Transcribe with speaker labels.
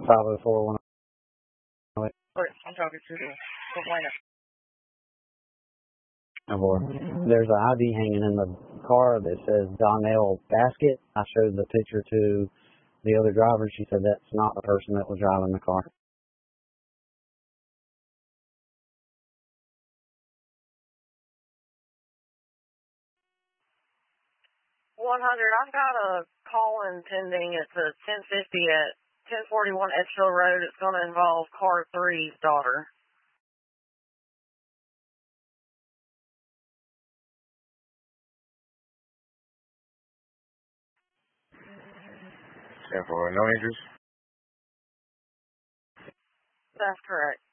Speaker 1: 504
Speaker 2: I'm talking to the complainant.
Speaker 1: There's an ID hanging in the car that says Donnell Baskett. I showed the picture to the other driver. She said that's not the person that was driving the car.
Speaker 2: 100. I've got a call in pending. It's a 1050 at 1041 Edgefield Road. It's going to involve car 3's daughter.
Speaker 3: And for no injuries?
Speaker 2: That's correct.